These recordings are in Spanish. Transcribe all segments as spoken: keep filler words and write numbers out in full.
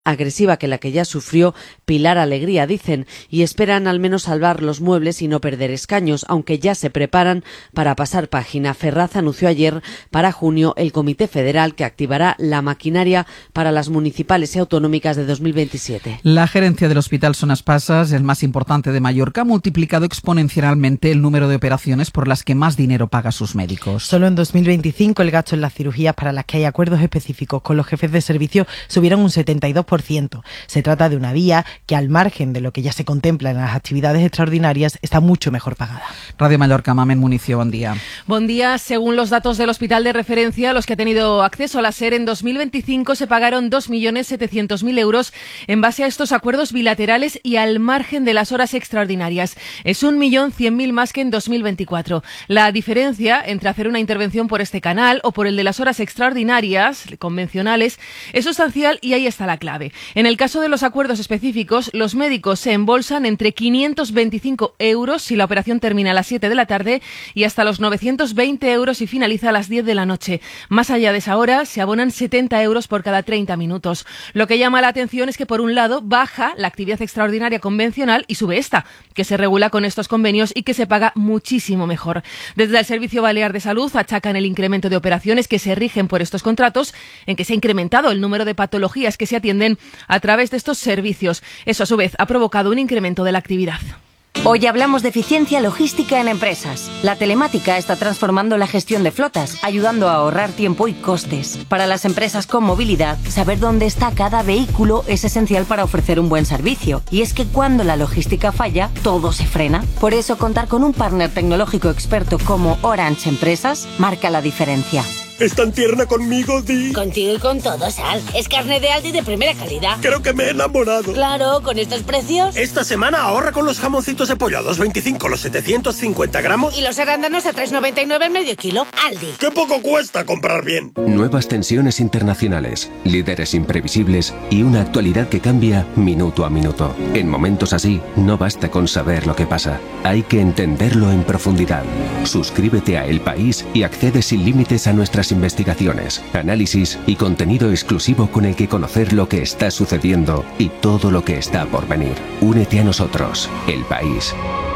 agresiva que la que ya sufrió Pilar Alegría, dicen, y esperan al menos salvar los muebles y no perder escaños, aunque ya se preparan para pasar página. Ferraz anunció ayer para junio el Comité Federal que activará la maquinaria para las municipales y autonómicas de dos mil veintisiete. La gerencia del Hospital Son Espasas, el más importante de Mallorca, ha multiplicado exponencialmente el número de operaciones por las que más dinero paga sus médicos. Solo en dos mil veinticinco el gasto en las cirugías para las que hay acuerdos específicos con los jefes de servicio subieron un setenta y dos por ciento. Se trata de una vía que, al margen de lo que ya se contempla en las actividades extraordinarias, está mucho mejor pagada. Radio Mallorca, Mamen Municio, buen día. Buen día. Según los datos del hospital de referencia, los que ha tenido acceso a la SER en dos mil veinticinco se pagaron dos millones setecientos mil euros en base a estos acuerdos bilaterales y al margen de las horas extraordinarias. Es un millón cien mil más que en dos mil veinticuatro. La diferencia entre hacer una intervención por este canal o por el de las horas extraordinarias convencionales es sustancial y ahí está la clave. En el caso de los acuerdos específicos, los médicos se embolsan entre quinientos veinticinco euros si la operación termina a las siete de la tarde y hasta los novecientos veinte euros si finaliza a las diez de la noche. Más allá de esa hora, se abonan setenta euros por cada treinta minutos. Lo que llama la atención es que, por un lado, baja la actividad extraordinaria convencional y sube esta, que se regula con estos convenios y que se paga muchísimo mejor. Desde el Servicio Balear de Salud achacan el incremento de operaciones que se rigen por estos contratos, en que se ha incrementado el número de patologías que se atienden a través de estos servicios. Eso, a su vez, ha provocado un incremento de la actividad. Hoy hablamos de eficiencia logística en empresas. La telemática está transformando la gestión de flotas, ayudando a ahorrar tiempo y costes. Para las empresas con movilidad, saber dónde está cada vehículo es esencial para ofrecer un buen servicio. Y es que cuando la logística falla, todo se frena. Por eso, contar con un partner tecnológico experto como Orange Empresas marca la diferencia. ¿Es tan tierna conmigo, Di? Contigo y con todo, Sal. Es carne de Aldi de primera calidad. Creo que me he enamorado. Claro, con estos precios. Esta semana ahorra con los jamoncitos de pollo a dos veinticinco los setecientos cincuenta gramos. Y los arándanos a tres noventa y nueve el medio kilo. Aldi. ¡Qué poco cuesta comprar bien! Nuevas tensiones internacionales, líderes imprevisibles y una actualidad que cambia minuto a minuto. En momentos así, no basta con saber lo que pasa. Hay que entenderlo en profundidad. Suscríbete a El País y accede sin límites a nuestras investigaciones, análisis y contenido exclusivo con el que conocer lo que está sucediendo y todo lo que está por venir. Únete a nosotros, El País.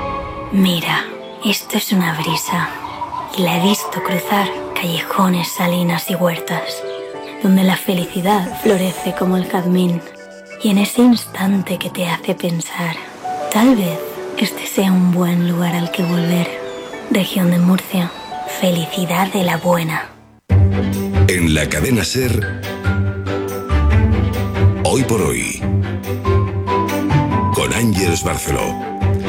Mira, esto es una brisa y la he visto cruzar callejones, salinas y huertas, donde la felicidad florece como el jazmín. Y en ese instante que te hace pensar, tal vez este sea un buen lugar al que volver. Región de Murcia, felicidad de la buena. En la cadena SER, Hoy por Hoy, con Ángeles Barceló.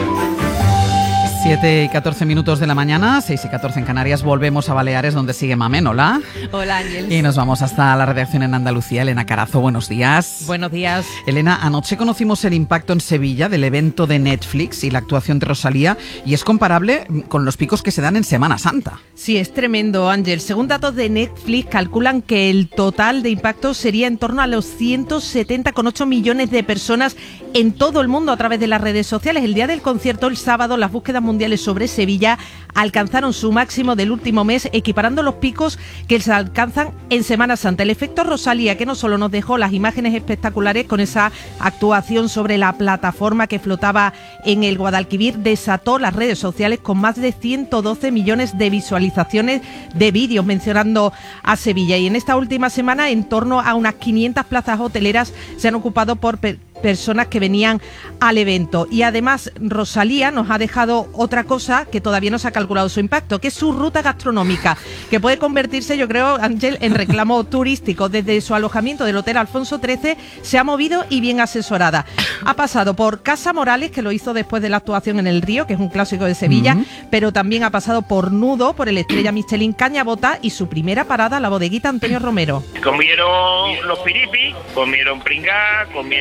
siete y catorce minutos de la mañana, seis y catorce en Canarias, volvemos a Baleares, donde sigue Mamen. Hola. Hola, Ángel. Y nos vamos hasta la redacción en Andalucía. Elena Carazo, buenos días. Buenos días. Elena, anoche conocimos el impacto en Sevilla del evento de Netflix y la actuación de Rosalía, y es comparable con los picos que se dan en Semana Santa. Sí, es tremendo, Ángel. Según datos de Netflix, calculan que el total de impacto sería en torno a los ciento setenta coma ocho millones de personas en todo el mundo a través de las redes sociales. El día del concierto, el sábado, las búsquedas mundiales sobre Sevilla alcanzaron su máximo del último mes, equiparando los picos que se alcanzan en Semana Santa. El efecto Rosalía, que no solo nos dejó las imágenes espectaculares con esa actuación sobre la plataforma que flotaba en el Guadalquivir, desató las redes sociales con más de ciento doce millones de visualizaciones de vídeos mencionando a Sevilla. Y en esta última semana, en torno a unas quinientas plazas hoteleras se han ocupado por per- personas que venían al evento. Y además, Rosalía nos ha dejado otra cosa que todavía no se ha calculado su impacto, que es su ruta gastronómica, que puede convertirse, yo creo, Ángel, en reclamo turístico. Desde su alojamiento del Hotel Alfonso trece se ha movido y bien asesorada. Ha pasado por Casa Morales, que lo hizo después de la actuación en El Río, que es un clásico de Sevilla, uh-huh. pero también ha pasado por Nudo, por el Estrella Michelin Cañabota, y su primera parada, la bodeguita Antonio Romero. Comieron los piripis, comieron pringá, comieron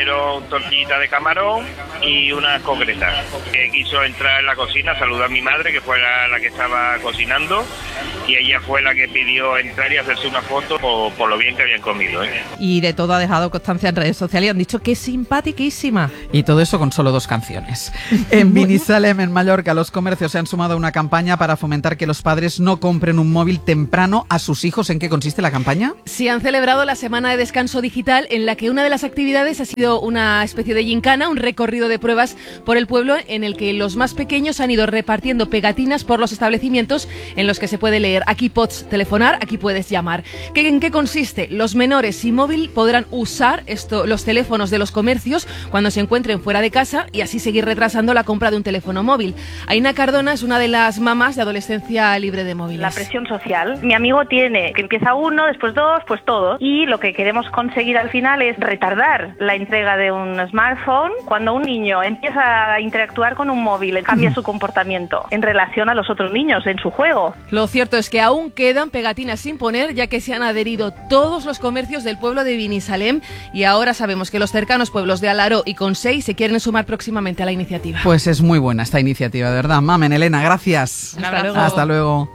tortillitas de camarón y unas concretas. Eh, quiso entrar en la cocina, saludar a mi madre, que fue la, la que estaba cocinando, y ella fue la que pidió entrar y hacerse una foto por, por lo bien que habían comido, ¿eh? Y de todo ha dejado constancia en redes sociales y han dicho que es simpaticísima. Y todo eso con solo dos canciones. En Binissalem, en Mallorca, los comercios se han sumado a una campaña para fomentar que los padres no compren un móvil temprano a sus hijos. ¿En qué consiste la campaña? Sí, han celebrado la semana de descanso digital, en la que una de las actividades ha sido una especie de gincana, un recorrido de pruebas por el pueblo, en el que los más pequeños han ido repartiendo pegatinas por los establecimientos en los que se puede leer: aquí pots telefonar, aquí puedes llamar. ¿Qué, ¿En qué consiste? Los menores sin móvil podrán usar esto, los teléfonos de los comercios cuando se encuentren fuera de casa, y así seguir retrasando la compra de un teléfono móvil. Aina Cardona es una de las mamás de Adolescencia Libre de Móviles. La presión social. Mi amigo tiene que empieza uno, después dos, pues todos. Y lo que queremos conseguir al final es retardar la entrega de un smartphone. Cuando un niño empieza a interactuar con un móvil, cambia su comportamiento en relación a los otros niños en su juego. Lo cierto es que aún quedan pegatinas sin poner, ya que se han adherido todos los comercios del pueblo de Binissalem, y ahora sabemos que los cercanos pueblos de Alaró y Consell se quieren sumar próximamente a la iniciativa. Pues es muy buena esta iniciativa, de verdad. Mamen, Elena, gracias. Hasta luego. Hasta luego.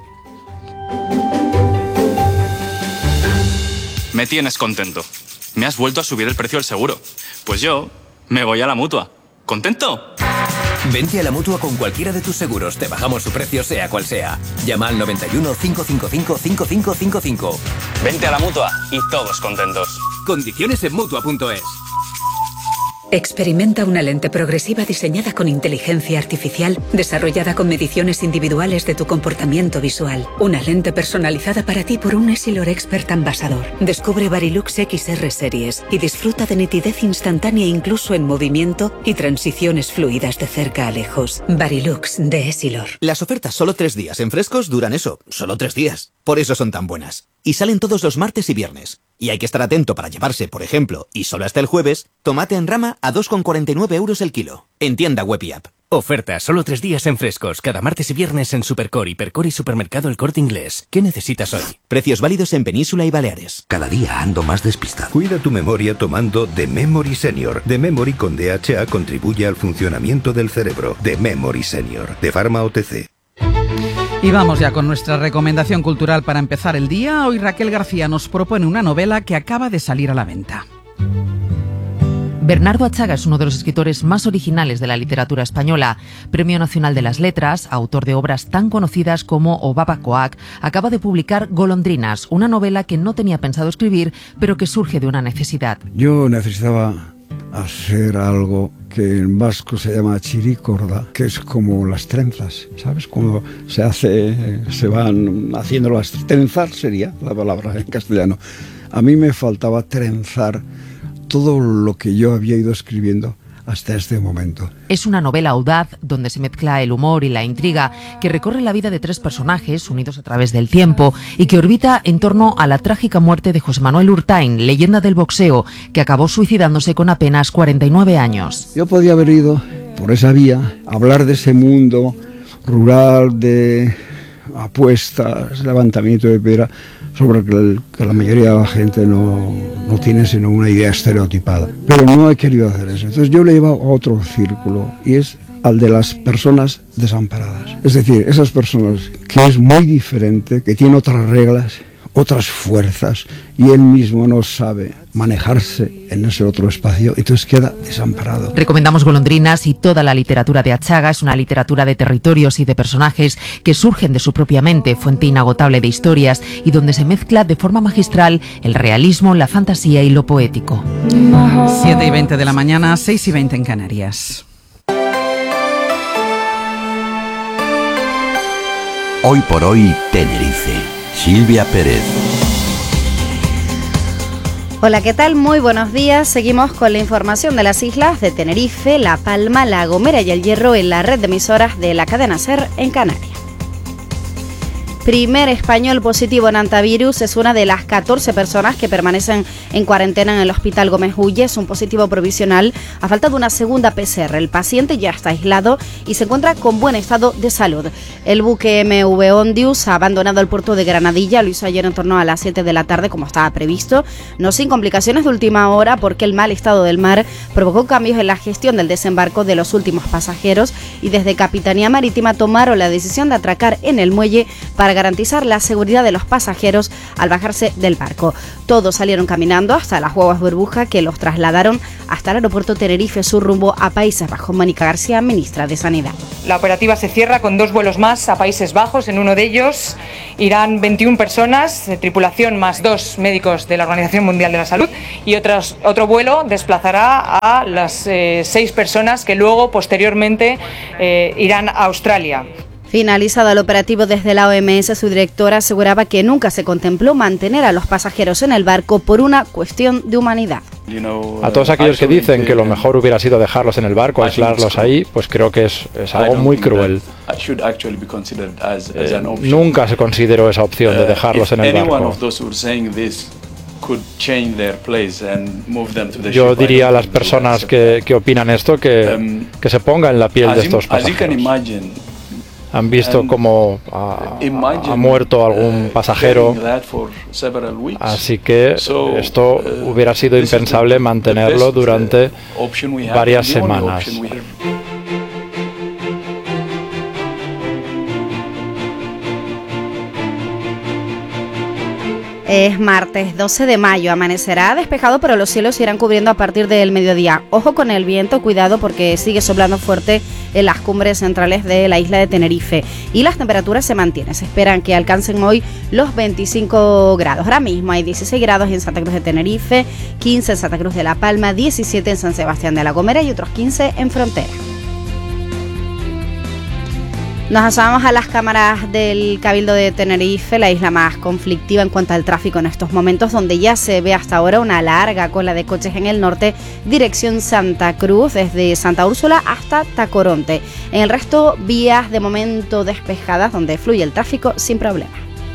Me tienes contento. Me has vuelto a subir el precio del seguro. Pues yo me voy a la Mutua. ¿Contento? Vente a la Mutua con cualquiera de tus seguros. Te bajamos su precio sea cual sea. Llama al noventa y uno, cinco cinco cinco, cinco cinco cinco cinco. Vente a la Mutua y todos contentos. Condiciones en Mutua punto es. Experimenta una lente progresiva diseñada con inteligencia artificial, desarrollada con mediciones individuales de tu comportamiento visual. Una lente personalizada para ti por un Essilor Expert Ambassador. Descubre Varilux X R Series y disfruta de nitidez instantánea incluso en movimiento y transiciones fluidas de cerca a lejos. Varilux de Essilor. Las ofertas solo tres días en Frescos duran eso, solo tres días. Por eso son tan buenas. Y salen todos los martes y viernes. Y hay que estar atento para llevarse, por ejemplo, y solo hasta el jueves, tomate en rama a dos con cuarenta y nueve euros el kilo. En tienda web y app. Oferta solo tres días en Frescos, cada martes y viernes en Supercore, Hipercore y Supermercado El Corte Inglés. ¿Qué necesitas hoy? Precios válidos en Península y Baleares. Cada día ando más despistado. Cuida tu memoria tomando The Memory Senior. The Memory con D H A contribuye al funcionamiento del cerebro. The Memory Senior, de Pharma O T C. Y vamos ya con nuestra recomendación cultural para empezar el día. Hoy Raquel García nos propone una novela que acaba de salir a la venta. Bernardo Atxaga es uno de los escritores más originales de la literatura española. Premio Nacional de las Letras, autor de obras tan conocidas como Obabacoak, acaba de publicar Golondrinas, una novela que no tenía pensado escribir, pero que surge de una necesidad. Yo necesitaba hacer algo que en vasco se llama chiricorda, que es como las trenzas, ¿sabes? Cuando se hace, se van haciendo las trenzar, sería la palabra en castellano. A mí me faltaba trenzar todo lo que yo había ido escribiendo hasta este momento. Es una novela audaz donde se mezcla el humor y la intriga, que recorre la vida de tres personajes unidos a través del tiempo y que orbita en torno a la trágica muerte de José Manuel Urtain, leyenda del boxeo, que acabó suicidándose con apenas cuarenta y nueve años. Yo podía haber ido por esa vía, hablar de ese mundo rural de apuestas, levantamiento de piedra, sobre que, el, que la mayoría de la gente no, no tiene sino una idea estereotipada. Pero no he querido hacer eso. Entonces yo le he llevado a otro círculo, y es al de las personas desamparadas. Es decir, esas personas que es muy diferente, que tienen otras reglas, otras fuerzas, y él mismo no sabe manejarse en ese otro espacio, entonces queda desamparado. Recomendamos Golondrinas, y toda la literatura de Atxaga es una literatura de territorios y de personajes que surgen de su propia mente, fuente inagotable de historias, y donde se mezcla de forma magistral el realismo, la fantasía y lo poético. siete y veinte de la mañana, seis y veinte en Canarias. Hoy por hoy, Tenerife. Silvia Pérez. Hola, ¿qué tal? Muy buenos días. Seguimos con la información de las islas de Tenerife, La Palma, La Gomera y El Hierro en la red de emisoras de la cadena SER en Canarias. primer español positivo en antivirus, es una de las catorce personas que permanecen en cuarentena en el Hospital Gómez Ulla. Es un positivo provisional a falta de una segunda P C R. El paciente ya está aislado y se encuentra con buen estado de salud. El buque M V Ondius ha abandonado el puerto de Granadilla, lo hizo ayer en torno a las siete de la tarde como estaba previsto, no sin complicaciones de última hora porque el mal estado del mar provocó cambios en la gestión del desembarco de los últimos pasajeros y desde Capitanía Marítima tomaron la decisión de atracar en el muelle para garantizar la seguridad de los pasajeros al bajarse del barco. Todos salieron caminando hasta las guaguas burbuja que los trasladaron hasta el aeropuerto Tenerife Sur rumbo a Países Bajos. Mónica García, ministra de Sanidad. La operativa se cierra con dos vuelos más a Países Bajos. En uno de ellos irán veintiuna personas, de tripulación más dos médicos de la Organización Mundial de la Salud, y otros, otro vuelo desplazará a las eh, seis personas que luego posteriormente eh, irán a Australia. Finalizado el operativo desde la O M S, su directora aseguraba que nunca se contempló mantener a los pasajeros en el barco por una cuestión de humanidad. A todos aquellos que dicen que lo mejor hubiera sido dejarlos en el barco, aislarlos ahí, pues creo que es, es algo muy cruel. Eh, nunca se consideró esa opción de dejarlos en el barco. Yo diría a las personas que, que opinan esto que, que se pongan en la piel de estos pasajeros. Han visto cómo ha, ha muerto algún pasajero, así que esto hubiera sido impensable mantenerlo durante varias semanas. Es martes doce de mayo, amanecerá despejado, pero los cielos se irán cubriendo a partir del mediodía. Ojo con el viento, cuidado porque sigue soplando fuerte en las cumbres centrales de la isla de Tenerife. Y las temperaturas se mantienen, se esperan que alcancen hoy los veinticinco grados. Ahora mismo hay dieciséis grados en Santa Cruz de Tenerife, quince en Santa Cruz de la Palma, diecisiete en San Sebastián de la Gomera y otros quince en Frontera. Nos asomamos a las cámaras del Cabildo de Tenerife, la isla más conflictiva en cuanto al tráfico en estos momentos, donde ya se ve hasta ahora una larga cola de coches en el norte, dirección Santa Cruz, desde Santa Úrsula hasta Tacoronte. En el resto, vías de momento despejadas, donde fluye el tráfico sin problema.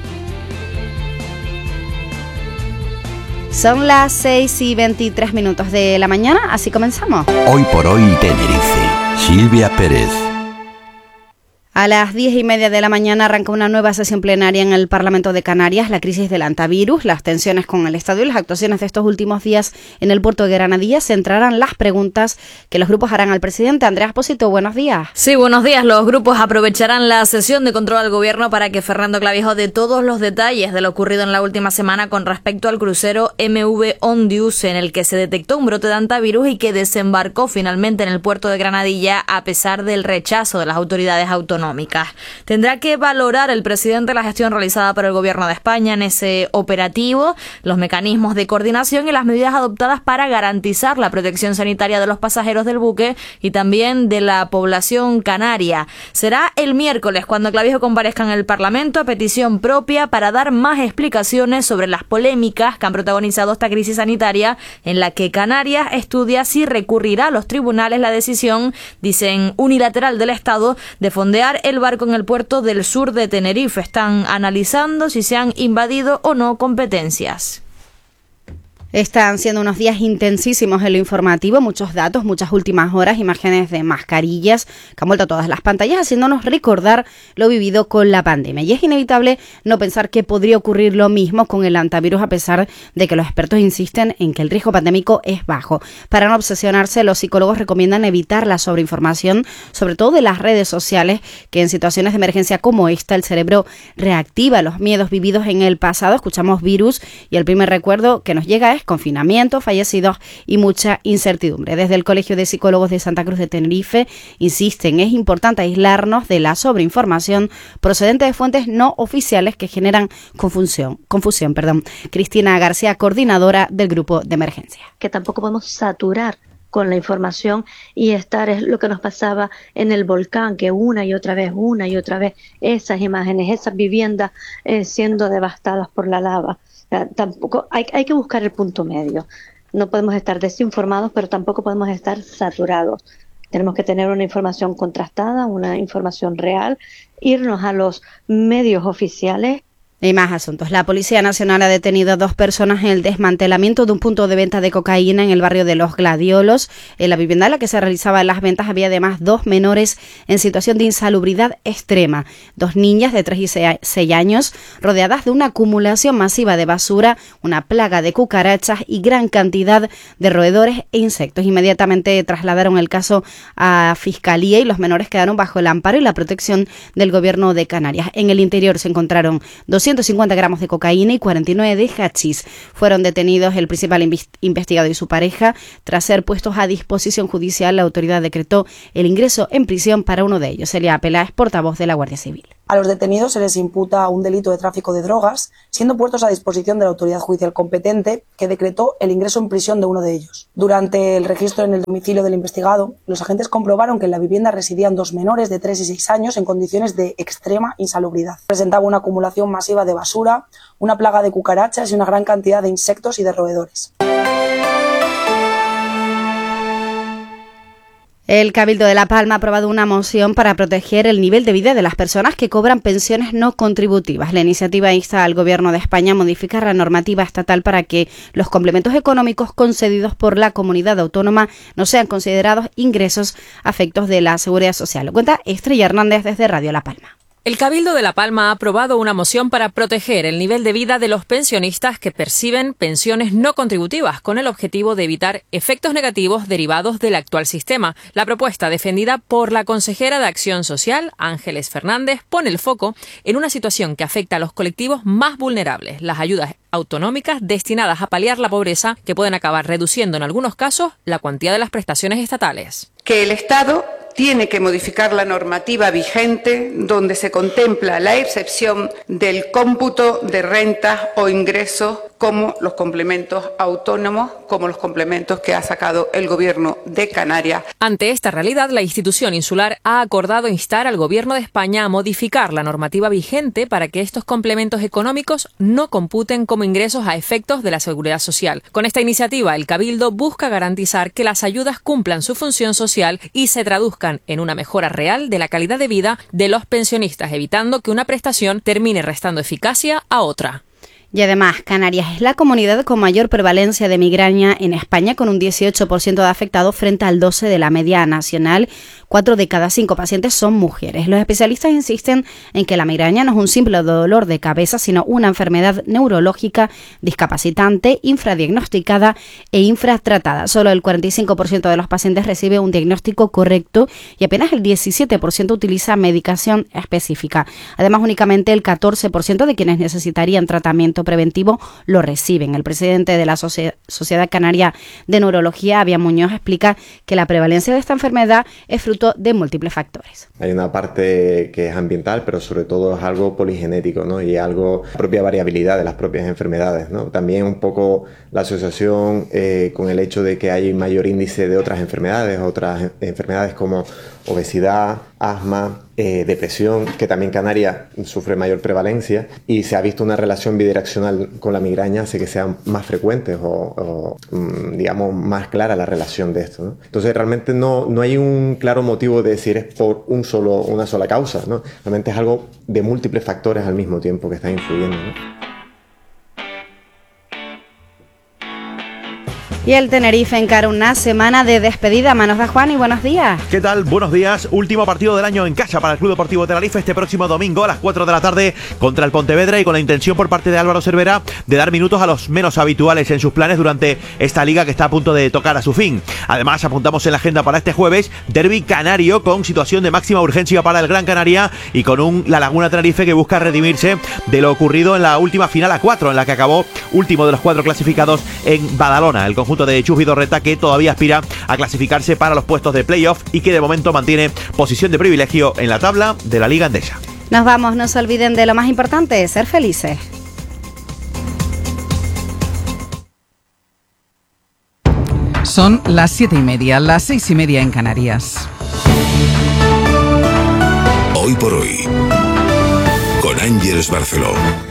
Son las seis y veintitrés minutos de la mañana, así comenzamos. Hoy por hoy Tenerife. Silvia Pérez. A las diez y media de la mañana arranca una nueva sesión plenaria en el Parlamento de Canarias. La crisis del antivirus, las tensiones con el Estado y las actuaciones de estos últimos días en el puerto de Granadilla centrarán las preguntas que los grupos harán al presidente. Andrea Espósito, buenos días. Sí, buenos días. Los grupos aprovecharán la sesión de control al gobierno para que Fernando Clavijo dé todos los detalles de lo ocurrido en la última semana con respecto al crucero M V Ondius, en el que se detectó un brote de antivirus y que desembarcó finalmente en el puerto de Granadilla a pesar del rechazo de las autoridades autonómicas. Tendrá que valorar el presidente la gestión realizada por el Gobierno de España en ese operativo, los mecanismos de coordinación y las medidas adoptadas para garantizar la protección sanitaria de los pasajeros del buque y también de la población canaria. Será el miércoles cuando Clavijo comparezca en el Parlamento a petición propia para dar más explicaciones sobre las polémicas que han protagonizado esta crisis sanitaria, en la que Canarias estudia si recurrirá a los tribunales la decisión, dicen, unilateral del Estado de fondear el barco en el puerto del sur de Tenerife. Están analizando si se han invadido o no competencias. Están siendo unos días intensísimos en lo informativo, muchos datos, muchas últimas horas, imágenes de mascarillas que han vuelto a todas las pantallas, haciéndonos recordar lo vivido con la pandemia. Y es inevitable no pensar que podría ocurrir lo mismo con el antivirus, a pesar de que los expertos insisten en que el riesgo pandémico es bajo. Para no obsesionarse, los psicólogos recomiendan evitar la sobreinformación, sobre todo de las redes sociales, que en situaciones de emergencia como esta, el cerebro reactiva los miedos vividos en el pasado. Escuchamos virus y el primer recuerdo que nos llega es confinamiento, fallecidos y mucha incertidumbre. Desde el Colegio de Psicólogos de Santa Cruz de Tenerife insisten, es importante aislarnos de la sobreinformación procedente de fuentes no oficiales que generan confusión. confusión perdón. Cristina García, coordinadora del grupo de emergencia. Que tampoco podemos saturar con la información y estar, es lo que nos pasaba en el volcán, que una y otra vez, una y otra vez, esas imágenes, esas viviendas eh, siendo devastadas por la lava. Tampoco hay, hay que buscar el punto medio. No podemos estar desinformados, pero tampoco podemos estar saturados. Tenemos que tener una información contrastada, una información real, irnos a los medios oficiales. Y más asuntos. La Policía Nacional ha detenido a dos personas en el desmantelamiento de un punto de venta de cocaína en el barrio de Los Gladiolos. En la vivienda en la que se realizaban las ventas había además dos menores en situación de insalubridad extrema. Dos niñas de tres y seis años rodeadas de una acumulación masiva de basura, una plaga de cucarachas y gran cantidad de roedores e insectos. Inmediatamente trasladaron el caso a Fiscalía y los menores quedaron bajo el amparo y la protección del Gobierno de Canarias. En el interior se encontraron doscientos cincuenta gramos de cocaína y cuarenta y nueve de hachís. Fueron detenidos el principal investigado y su pareja. Tras ser puestos a disposición judicial, la autoridad decretó el ingreso en prisión para uno de ellos. Celia Peláez, portavoz de la Guardia Civil. A los detenidos se les imputa un delito de tráfico de drogas, siendo puestos a disposición de la autoridad judicial competente, que decretó el ingreso en prisión de uno de ellos. Durante el registro en el domicilio del investigado, los agentes comprobaron que en la vivienda residían dos menores de tres y seis años en condiciones de extrema insalubridad. Presentaba una acumulación masiva de basura, una plaga de cucarachas y una gran cantidad de insectos y de roedores. El Cabildo de La Palma ha aprobado una moción para proteger el nivel de vida de las personas que cobran pensiones no contributivas. La iniciativa insta al Gobierno de España a modificar la normativa estatal para que los complementos económicos concedidos por la comunidad autónoma no sean considerados ingresos a efectos de la Seguridad Social. Lo cuenta Estrella Hernández desde Radio La Palma. El Cabildo de La Palma ha aprobado una moción para proteger el nivel de vida de los pensionistas que perciben pensiones no contributivas, con el objetivo de evitar efectos negativos derivados del actual sistema. La propuesta, defendida por la consejera de Acción Social, Ángeles Fernández, pone el foco en una situación que afecta a los colectivos más vulnerables, las ayudas autonómicas destinadas a paliar la pobreza, que pueden acabar reduciendo en algunos casos la cuantía de las prestaciones estatales. Que el Estado tiene que modificar la normativa vigente donde se contempla la excepción del cómputo de rentas o ingresos como los complementos autónomos, como los complementos que ha sacado el Gobierno de Canarias. Ante esta realidad, la institución insular ha acordado instar al Gobierno de España a modificar la normativa vigente para que estos complementos económicos no computen como ingresos a efectos de la Seguridad Social. Con esta iniciativa, el Cabildo busca garantizar que las ayudas cumplan su función social y se traduzcan en una mejora real de la calidad de vida de los pensionistas, evitando que una prestación termine restando eficacia a otra. Y además, Canarias es la comunidad con mayor prevalencia de migraña en España, con un dieciocho por ciento de afectados frente al doce por ciento de la media nacional. Cuatro de cada cinco pacientes son mujeres. Los especialistas insisten en que la migraña no es un simple dolor de cabeza, sino una enfermedad neurológica discapacitante, infradiagnosticada e infratratada. Solo el cuarenta y cinco por ciento de los pacientes recibe un diagnóstico correcto y apenas el diecisiete por ciento utiliza medicación específica. Además, únicamente el catorce por ciento de quienes necesitarían tratamiento preventivo lo reciben. El presidente de la Sociedad Canaria de Neurología, Avian Muñoz, explica que la prevalencia de esta enfermedad es fruto de múltiples factores. Hay una parte que es ambiental, pero sobre todo es algo poligenético, ¿no? Y algo propia variabilidad de las propias enfermedades, ¿no? También un poco la asociación eh, con el hecho de que hay mayor índice de otras enfermedades, otras enfermedades como obesidad, asma, eh, depresión, que también Canarias sufre mayor prevalencia, y se ha visto una relación bidireccional con la migraña, hace que sean más frecuentes o, o digamos más clara la relación de esto, ¿no? Entonces realmente no, no hay un claro motivo de decir es por un solo, una sola causa, ¿no? Realmente es algo de múltiples factores al mismo tiempo que están influyendo, ¿no? Y el Tenerife encara una semana de despedida. Manos de Juan y buenos días. ¿Qué tal? Buenos días. Último partido del año en casa para el Club Deportivo Tenerife este próximo domingo a las cuatro de la tarde contra el Pontevedra, y con la intención por parte de Álvaro Cervera de dar minutos a los menos habituales en sus planes durante esta liga que está a punto de tocar a su fin. Además, apuntamos en la agenda para este jueves derbi canario con situación de máxima urgencia para el Gran Canaria y con un La Laguna Tenerife que busca redimirse de lo ocurrido en la última final a cuatro, en la que acabó último de los cuatro clasificados en Badalona. El conjunto de Chus Vidorreta, que todavía aspira a clasificarse para los puestos de playoff y que de momento mantiene posición de privilegio en la tabla de la Liga Endesa. Nos vamos, no se olviden de lo más importante, ser felices. Son las siete y media, las seis y media en Canarias. Hoy por hoy, con Ángeles Barceló.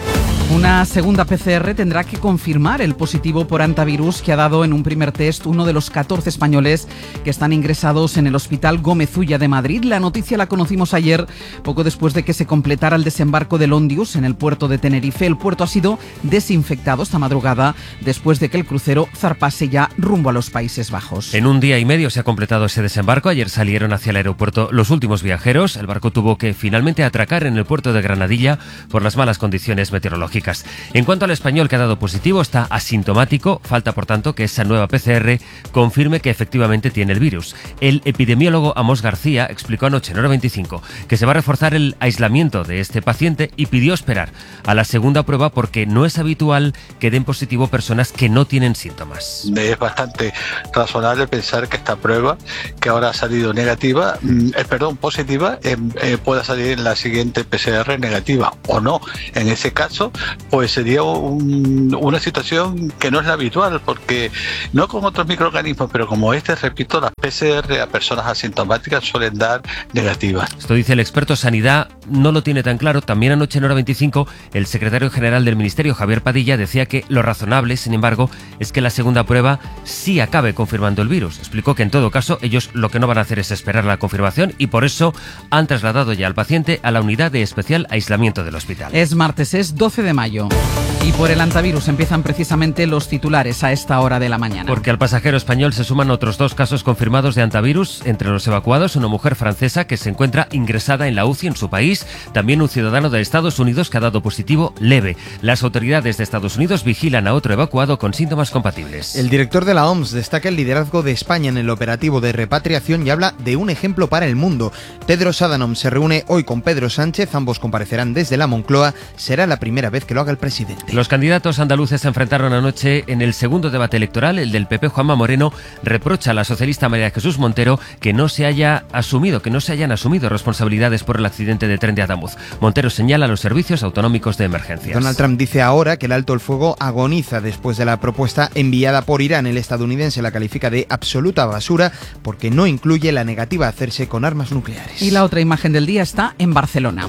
Una segunda P C R tendrá que confirmar el positivo por antivirus que ha dado en un primer test uno de los catorce españoles que están ingresados en el Hospital Gómez Ulla de Madrid. La noticia la conocimos ayer, poco después de que se completara el desembarco del Ondius en el puerto de Tenerife. El puerto ha sido desinfectado esta madrugada después de que el crucero zarpase ya rumbo a los Países Bajos. En un día y medio se ha completado ese desembarco. Ayer salieron hacia el aeropuerto los últimos viajeros. El barco tuvo que finalmente atracar en el puerto de Granadilla por las malas condiciones meteorológicas. En cuanto al español que ha dado positivo, está asintomático. Falta, por tanto, que esa nueva P C R confirme que efectivamente tiene el virus. El epidemiólogo Amos García explicó anoche en Hora veinticinco que se va a reforzar el aislamiento de este paciente y pidió esperar a la segunda prueba porque no es habitual que den positivo personas que no tienen síntomas. Es bastante razonable pensar que esta prueba, que ahora ha salido negativa, eh, perdón, positiva, eh, eh, pueda salir en la siguiente P C R negativa o no. En ese caso, pues sería un, una situación que no es la habitual, porque no con otros microorganismos, pero como este, repito, las P C R a personas asintomáticas suelen dar negativas. Esto dice el experto. Sanidad no lo tiene tan claro. También anoche en Hora veinticinco, el secretario general del Ministerio, Javier Padilla, decía que lo razonable, sin embargo, es que la segunda prueba sí acabe confirmando el virus. Explicó que en todo caso ellos lo que no van a hacer es esperar la confirmación y por eso han trasladado ya al paciente a la unidad de especial aislamiento del hospital. Es martes, es doce de mayo. Y por el antivirus empiezan precisamente los titulares a esta hora de la mañana. Porque al pasajero español se suman otros dos casos confirmados de antivirus. Entre los evacuados, una mujer francesa que se encuentra ingresada en la U C I en su país. También un ciudadano de Estados Unidos que ha dado positivo leve. Las autoridades de Estados Unidos vigilan a otro evacuado con síntomas compatibles. El director de la O M S destaca el liderazgo de España en el operativo de repatriación y habla de un ejemplo para el mundo. Tedros Adhanom se reúne hoy con Pedro Sánchez. Ambos comparecerán desde la Moncloa. Será la primera vez que lo haga el presidente. Los candidatos andaluces se enfrentaron anoche en el segundo debate electoral. El del P P, Juanma Moreno, reprocha a la socialista María Jesús Montero que no se haya asumido, que no se hayan asumido responsabilidades por el accidente de tren de Adamuz. Montero señala los servicios autonómicos de emergencias. Donald Trump dice ahora que el alto el fuego agoniza después de la propuesta enviada por Irán. El estadounidense la califica de absoluta basura porque no incluye la negativa a hacerse con armas nucleares. Y la otra imagen del día está en Barcelona.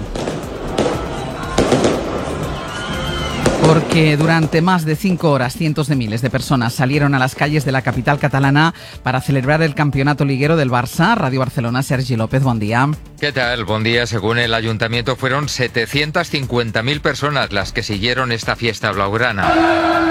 Porque durante más de cinco horas cientos de miles de personas salieron a las calles de la capital catalana para celebrar el campeonato liguero del Barça. Radio Barcelona, Sergi López, buen día. ¿Qué tal? Buen día. Según el ayuntamiento fueron setecientas cincuenta mil personas las que siguieron esta fiesta blaugrana.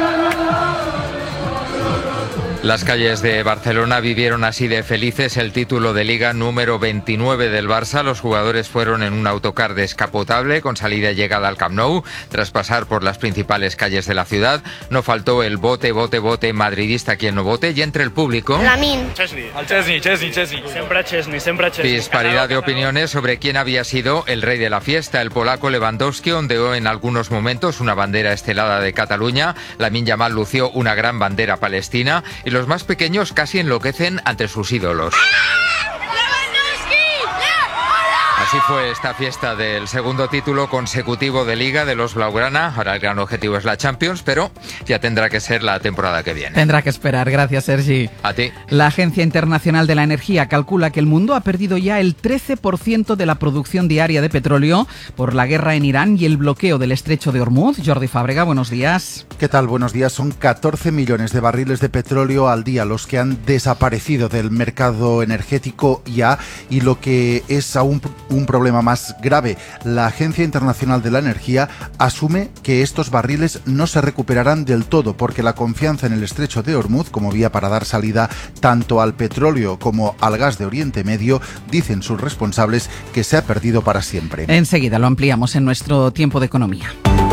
Las calles de Barcelona vivieron así de felices el título de Liga número veintinueve del Barça. Los jugadores fueron en un autocar descapotable con salida y llegada al Camp Nou. Tras pasar por las principales calles de la ciudad, no faltó el bote, bote, bote madridista quien no vote, y entre el público... Lamin. Chesney, al Chesney, Chesney, Chesney. Siempre Chesney, siempre Chesney. Disparidad de opiniones sobre quién había sido el rey de la fiesta. El polaco Lewandowski ondeó en algunos momentos una bandera estelada de Cataluña. Lamine Yamal lució una gran bandera palestina y los más pequeños casi enloquecen ante sus ídolos. Así fue esta fiesta del segundo título consecutivo de Liga de los Blaugrana. Ahora el gran objetivo es la Champions, pero ya tendrá que ser la temporada que viene. Tendrá que esperar. Gracias, Sergi. A ti. La Agencia Internacional de la Energía calcula que el mundo ha perdido ya el trece por ciento de la producción diaria de petróleo por la guerra en Irán y el bloqueo del estrecho de Hormuz. Jordi Fábrega, buenos días. ¿Qué tal? Buenos días. Son catorce millones de barriles de petróleo al día los que han desaparecido del mercado energético ya, y lo que es aún un problema más grave, la Agencia Internacional de la Energía asume que estos barriles no se recuperarán del todo porque la confianza en el estrecho de Hormuz como vía para dar salida tanto al petróleo como al gas de Oriente Medio, dicen sus responsables, que se ha perdido para siempre. Enseguida lo ampliamos en nuestro tiempo de economía.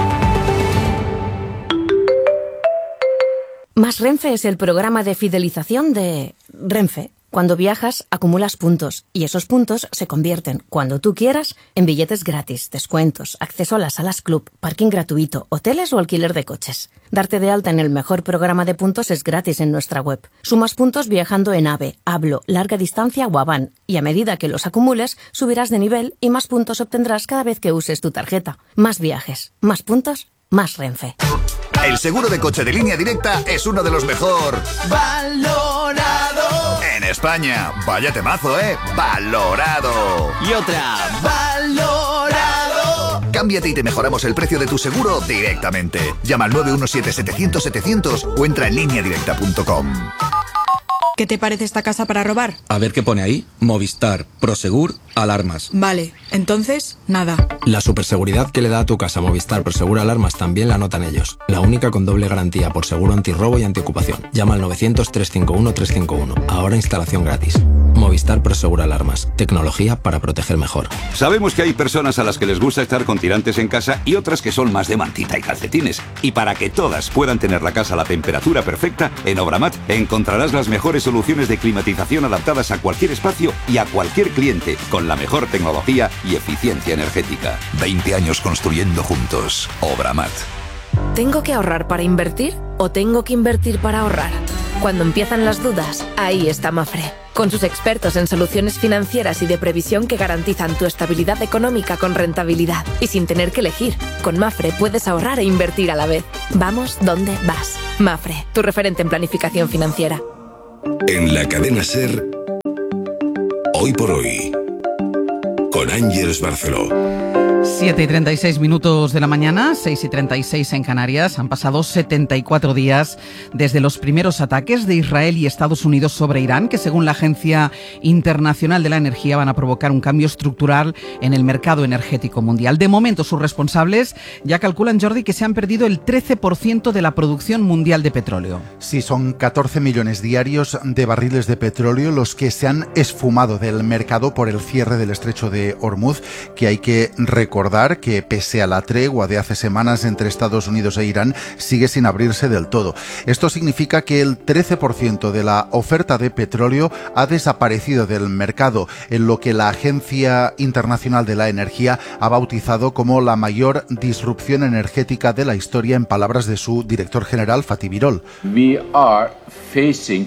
Más Renfe es el programa de fidelización de Renfe. Cuando viajas, acumulas puntos y esos puntos se convierten, cuando tú quieras, en billetes gratis, descuentos, acceso a las salas club, parking gratuito, hoteles o alquiler de coches. Darte de alta en el mejor programa de puntos es gratis en nuestra web. Sumas puntos viajando en AVE, Hablo, Larga Distancia o Avan, y a medida que los acumules, subirás de nivel y más puntos obtendrás cada vez que uses tu tarjeta. Más viajes, más puntos, más Renfe. El seguro de coche de Línea Directa es uno de los mejor valorado en España. Vaya temazo, ¿eh? Valorado. Y otra, valorado. Cámbiate y te mejoramos el precio de tu seguro directamente. Llama al nueve uno siete setecientos setecientos o entra en línea directa punto com. ¿Qué te parece esta casa para robar? A ver qué pone ahí. Movistar, Prosegur, alarmas. Vale, entonces, nada. La superseguridad que le da a tu casa Movistar Prosegur Alarmas también la notan ellos. La única con doble garantía por seguro antirrobo y antiocupación. Llama al novecientos, trescientos cincuenta y uno, trescientos cincuenta y uno. Ahora instalación gratis. Movistar Prosegur Alarmas. Tecnología para proteger mejor. Sabemos que hay personas a las que les gusta estar con tirantes en casa y otras que son más de mantita y calcetines. Y para que todas puedan tener la casa a la temperatura perfecta, en Obramat encontrarás las mejores soluciones de climatización adaptadas a cualquier espacio y a cualquier cliente, con la mejor tecnología y eficiencia energética. veinte años construyendo juntos. Obramat. ¿Tengo que ahorrar para invertir o tengo que invertir para ahorrar? Cuando empiezan las dudas, ahí está Mafre. Con sus expertos en soluciones financieras y de previsión que garantizan tu estabilidad económica con rentabilidad y sin tener que elegir. Con Mafre puedes ahorrar e invertir a la vez. Vamos donde vas. Mafre, tu referente en planificación financiera. En la cadena SER, Hoy por Hoy, con Ángeles Barceló. siete y treinta y seis minutos de la mañana, seis y treinta y seis en Canarias. Han pasado setenta y cuatro días desde los primeros ataques de Israel y Estados Unidos sobre Irán, que según la Agencia Internacional de la Energía van a provocar un cambio estructural en el mercado energético mundial. De momento, sus responsables ya calculan, Jordi, que se han perdido el trece por ciento de la producción mundial de petróleo. Sí, son catorce millones diarios de barriles de petróleo los que se han esfumado del mercado por el cierre del estrecho de Hormuz, que hay que recordar Recordar que pese a la tregua de hace semanas entre Estados Unidos e Irán, sigue sin abrirse del todo. Esto significa que el trece por ciento de la oferta de petróleo ha desaparecido del mercado, en lo que la Agencia Internacional de la Energía ha bautizado como la mayor disrupción energética de la historia, en palabras de su director general, Fatih Birol. We are facing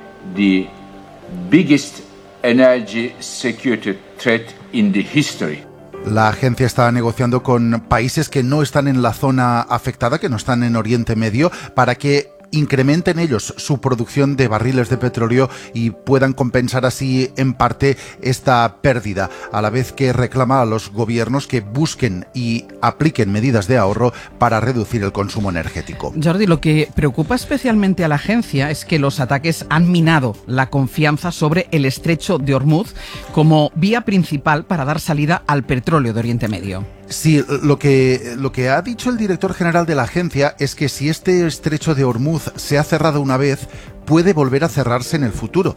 the biggest energy security threat in the history. La agencia está negociando con países que no están en la zona afectada, que no están en Oriente Medio, para que incrementen ellos su producción de barriles de petróleo y puedan compensar así en parte esta pérdida, a la vez que reclama a los gobiernos que busquen y apliquen medidas de ahorro para reducir el consumo energético. Jordi, lo que preocupa especialmente a la agencia es que los ataques han minado la confianza sobre el estrecho de Hormuz como vía principal para dar salida al petróleo de Oriente Medio. Sí, lo que, lo que ha dicho el director general de la agencia es que si este estrecho de Hormuz se ha cerrado una vez, puede volver a cerrarse en el futuro.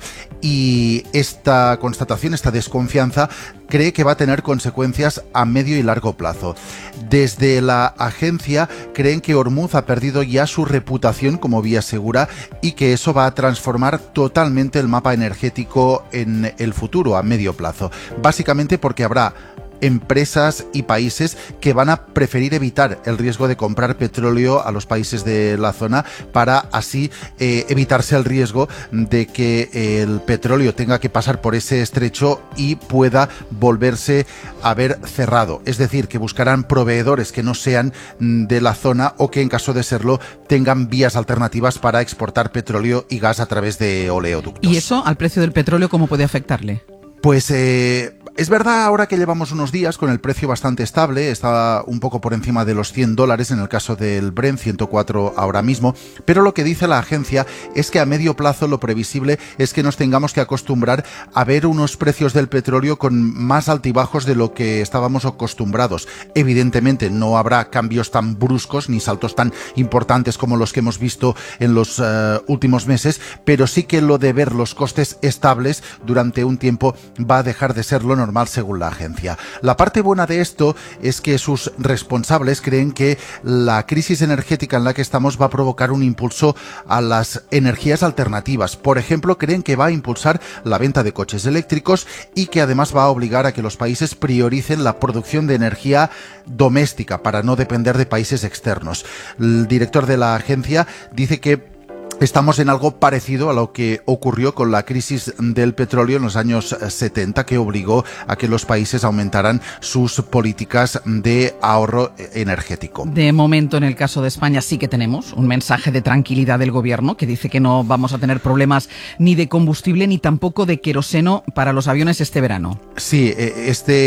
Y esta constatación, esta desconfianza, cree que va a tener consecuencias a medio y largo plazo. Desde la agencia creen que Hormuz ha perdido ya su reputación como vía segura y que eso va a transformar totalmente el mapa energético en el futuro, a medio plazo. Básicamente porque habrá empresas y países que van a preferir evitar el riesgo de comprar petróleo a los países de la zona para así eh, evitarse el riesgo de que el petróleo tenga que pasar por ese estrecho y pueda volverse a ver cerrado. Es decir, que buscarán proveedores que no sean de la zona o que en caso de serlo tengan vías alternativas para exportar petróleo y gas a través de oleoductos. ¿Y eso al precio del petróleo cómo puede afectarle? Pues eh, es verdad ahora que llevamos unos días con el precio bastante estable, está un poco por encima de los cien dólares en el caso del Brent, ciento cuatro ahora mismo, pero lo que dice la agencia es que a medio plazo lo previsible es que nos tengamos que acostumbrar a ver unos precios del petróleo con más altibajos de lo que estábamos acostumbrados. Evidentemente no habrá cambios tan bruscos ni saltos tan importantes como los que hemos visto en los uh, últimos meses, pero sí que lo de ver los costes estables durante un tiempo va a dejar de ser lo normal según la agencia. La parte buena de esto es que sus responsables creen que la crisis energética en la que estamos va a provocar un impulso a las energías alternativas. Por ejemplo, creen que va a impulsar la venta de coches eléctricos y que además va a obligar a que los países prioricen la producción de energía doméstica para no depender de países externos. El director de la agencia dice que estamos en algo parecido a lo que ocurrió con la crisis del petróleo en los años setenta, que obligó a que los países aumentaran sus políticas de ahorro energético. De momento, en el caso de España, sí que tenemos un mensaje de tranquilidad del gobierno que dice que no vamos a tener problemas ni de combustible ni tampoco de queroseno para los aviones este verano. Sí, este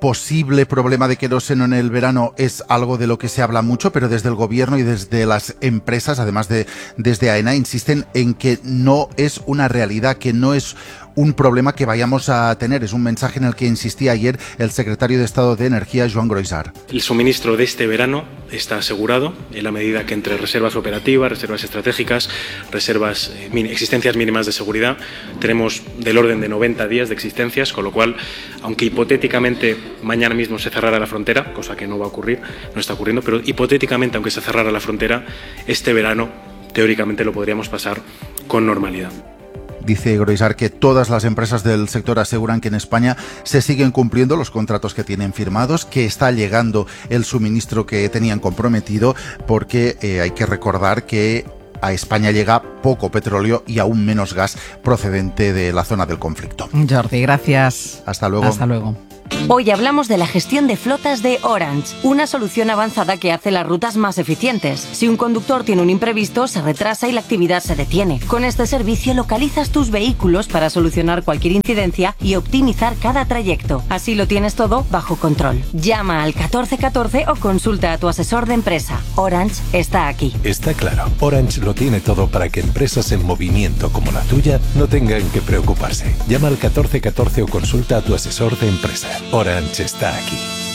posible problema de queroseno en el verano es algo de lo que se habla mucho, pero desde el gobierno y desde las empresas, además de desde AENA, insisten en que no es una realidad, que no es un problema que vayamos a tener. Es un mensaje en el que insistía ayer el secretario de Estado de Energía, Joan Groisart. El suministro de este verano está asegurado en la medida que entre reservas operativas, reservas estratégicas, reservas, eh, existencias mínimas de seguridad, tenemos del orden de noventa días de existencias, con lo cual, aunque hipotéticamente mañana mismo se cerrara la frontera, cosa que no va a ocurrir, no está ocurriendo, pero hipotéticamente, aunque se cerrara la frontera, este verano teóricamente lo podríamos pasar con normalidad. Dice Groisart que todas las empresas del sector aseguran que en España se siguen cumpliendo los contratos que tienen firmados, que está llegando el suministro que tenían comprometido, porque eh, hay que recordar que a España llega poco petróleo y aún menos gas procedente de la zona del conflicto. Jordi, gracias. Hasta luego. Hasta luego. Hoy hablamos de la gestión de flotas de Orange, una solución avanzada que hace las rutas más eficientes. Si un conductor tiene un imprevisto, se retrasa y la actividad se detiene. Con este servicio localizas tus vehículos para solucionar cualquier incidencia y optimizar cada trayecto. Así lo tienes todo bajo control. Llama al catorce catorce o consulta a tu asesor de empresa. Orange está aquí. Está claro, Orange lo tiene todo para que empresas en movimiento como la tuya no tengan que preocuparse. Llama al catorce catorce o consulta a tu asesor de empresa. Orange está aquí.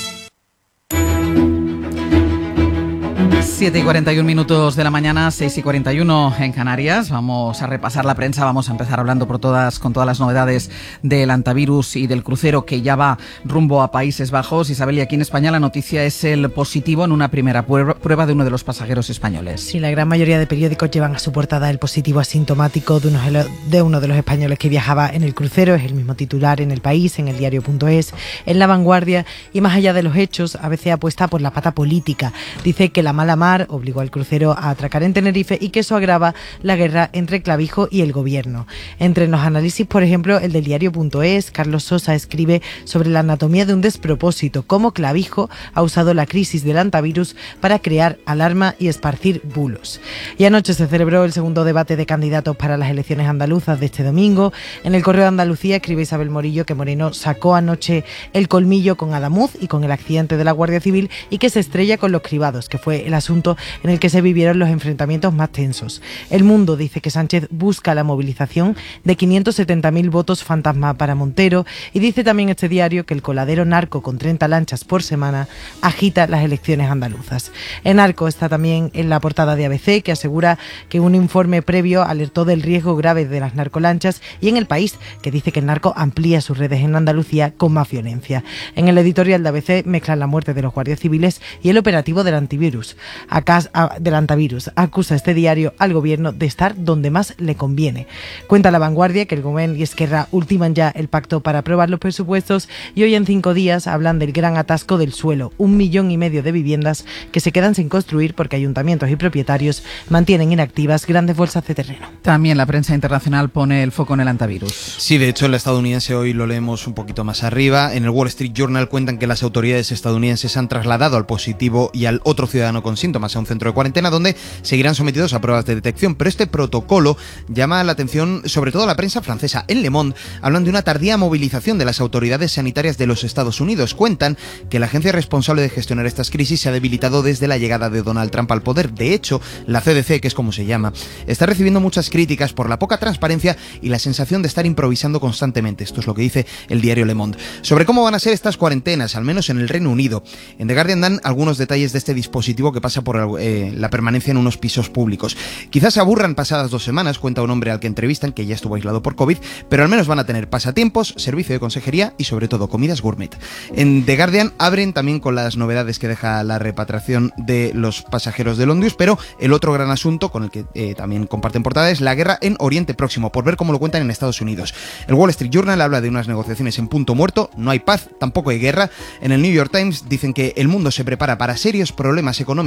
siete y cuarenta y un minutos de la mañana, seis y cuarenta y uno en Canarias. Vamos a repasar la prensa, vamos a empezar hablando por todas, con todas las novedades del antivirus y del crucero que ya va rumbo a Países Bajos. Isabel, y aquí en España la noticia es el positivo en una primera prueba de uno de los pasajeros españoles. Sí, la gran mayoría de periódicos llevan a su portada el positivo asintomático de uno de, uno de los españoles que viajaba en el crucero. Es el mismo titular en El País, en el diario punto es, en La Vanguardia, y más allá de los hechos, a veces apuesta por la pata política. Dice que la mala mar obligó al crucero a atracar en Tenerife y que eso agrava la guerra entre Clavijo y el gobierno. Entre los análisis, por ejemplo, el del diario punto es, Carlos Sosa escribe sobre la anatomía de un despropósito, cómo Clavijo ha usado la crisis del antivirus para crear alarma y esparcir bulos. Y anoche se celebró el segundo debate de candidatos para las elecciones andaluzas de este domingo. En el Correo de Andalucía escribe Isabel Morillo que Moreno sacó anoche el colmillo con Adamuz y con el accidente de la Guardia Civil y que se estrella con los cribados, que fue el asunto en el que se vivieron los enfrentamientos más tensos. El Mundo dice que Sánchez busca la movilización de quinientos setenta mil votos fantasma para Montero, y dice también este diario que el coladero narco con treinta lanchas por semana agita las elecciones andaluzas. En Narco está también en la portada de A B C, que asegura que un informe previo alertó del riesgo grave de las narcolanchas, y en El País, que dice que el narco amplía sus redes en Andalucía con más violencia. En el editorial de A B C mezclan la muerte de los guardias civiles y el operativo del antivirus. Acá, del antivirus. Acusa este diario al gobierno de estar donde más le conviene. Cuenta La Vanguardia que el Gobierno y Esquerra ultiman ya el pacto para aprobar los presupuestos, y hoy en cinco días hablan del gran atasco del suelo, un millón y medio de viviendas que se quedan sin construir porque ayuntamientos y propietarios mantienen inactivas grandes bolsas de terreno. También la prensa internacional pone el foco en el antivirus. Sí, de hecho el estadounidense hoy lo leemos un poquito más arriba. En el Wall Street Journal cuentan que las autoridades estadounidenses han trasladado al positivo y al otro ciudadano con síntomas a un centro de cuarentena donde seguirán sometidos a pruebas de detección, pero este protocolo llama la atención sobre todo a la prensa francesa. En Le Monde hablan de una tardía movilización de las autoridades sanitarias de los Estados Unidos. Cuentan que la agencia responsable de gestionar estas crisis se ha debilitado desde la llegada de Donald Trump al poder. De hecho, la C D C, que es como se llama, está recibiendo muchas críticas por la poca transparencia y la sensación de estar improvisando constantemente. Esto es lo que dice el diario Le Monde. Sobre cómo van a ser estas cuarentenas, al menos en el Reino Unido. En The Guardian dan algunos detalles de este dispositivo que pasa por eh, la permanencia en unos pisos públicos. Quizás se aburran pasadas dos semanas, cuenta un hombre al que entrevistan que ya estuvo aislado por COVID, pero al menos van a tener pasatiempos, servicio de consejería y sobre todo comidas gourmet. En The Guardian abren también con las novedades que deja la repatriación de los pasajeros del Ondius, pero el otro gran asunto con el que eh, también comparten portada es la guerra en Oriente Próximo, por ver cómo lo cuentan en Estados Unidos. El Wall Street Journal habla de unas negociaciones en punto muerto, no hay paz, tampoco hay guerra. En el New York Times dicen que el mundo se prepara para serios problemas económicos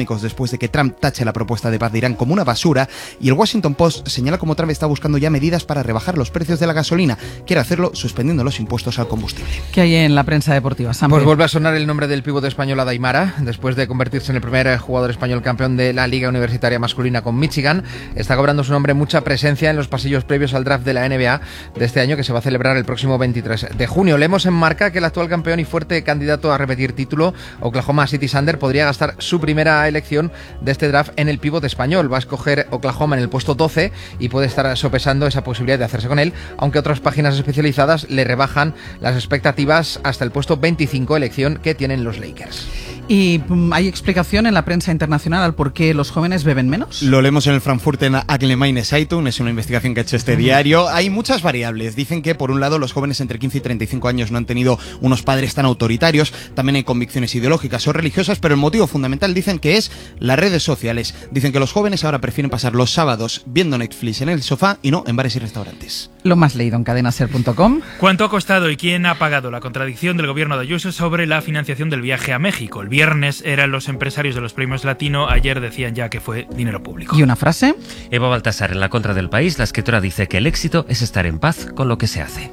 polémicos después de que Trump tache la propuesta de paz de Irán como una basura, y el Washington Post señala cómo Trump está buscando ya medidas para rebajar los precios de la gasolina. Quiere hacerlo suspendiendo los impuestos al combustible. ¿Qué hay en la prensa deportiva, Sam? Pues vuelve a sonar el nombre del pívot español Aymara, después de convertirse en el primer jugador español campeón de la Liga Universitaria Masculina con Michigan. Está cobrando su nombre mucha presencia en los pasillos previos al draft de la N B A de este año, que se va a celebrar el próximo veintitrés de junio. Leemos en Marca que el actual campeón y fuerte candidato a repetir título, Oklahoma City Thunder, podría gastar su primera elección de este draft en el pívot español. Va a escoger Oklahoma en el puesto doce y puede estar sopesando esa posibilidad de hacerse con él, aunque otras páginas especializadas le rebajan las expectativas hasta el puesto veinticinco, elección que tienen los Lakers. ¿Y hay explicación en la prensa internacional al por qué los jóvenes beben menos? Lo leemos en el Frankfurter Allgemeine Zeitung, es una investigación que ha hecho este diario. Hay muchas variables. Dicen que, por un lado, los jóvenes entre quince y treinta y cinco años no han tenido unos padres tan autoritarios. También hay convicciones ideológicas o religiosas, pero el motivo fundamental dicen que es las redes sociales. Dicen que los jóvenes ahora prefieren pasar los sábados viendo Netflix en el sofá y no en bares y restaurantes. Lo más leído en cadena ser punto com. ¿Cuánto ha costado y quién ha pagado la contradicción del gobierno de Ayuso sobre la financiación del viaje a México? El viernes eran los empresarios de los premios Latino, ayer decían ya que fue dinero público. ¿Y una frase? Eva Baltasar en La Contra del País, la escritora dice que el éxito es estar en paz con lo que se hace.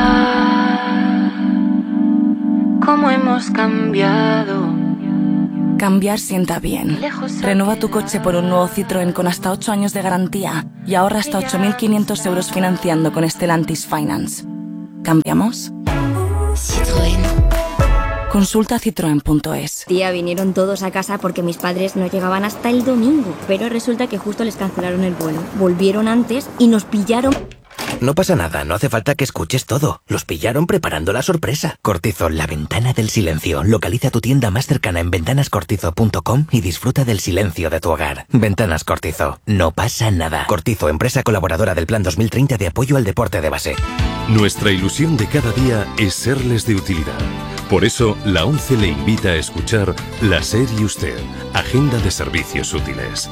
¿Cómo hemos cambiado? Cambiar sienta bien. Renueva tu coche por un nuevo Citroën con hasta ocho años de garantía y ahorra hasta ocho mil quinientos euros financiando con Stellantis Finance. ¿Cambiamos? Citroën. Consulta citroen punto es. Tía, vinieron todos a casa porque mis padres no llegaban hasta el domingo, pero resulta que justo les cancelaron el vuelo. Volvieron antes y nos pillaron. No pasa nada, no hace falta que escuches todo. Los pillaron preparando la sorpresa. Cortizo, la ventana del silencio. Localiza tu tienda más cercana en ventanas cortizo punto com y disfruta del silencio de tu hogar. Ventanas Cortizo, no pasa nada. Cortizo, empresa colaboradora del Plan dos mil treinta de apoyo al deporte de base. Nuestra ilusión de cada día es serles de utilidad. Por eso, la ONCE le invita a escuchar La SER y Usted, Agenda de Servicios Útiles.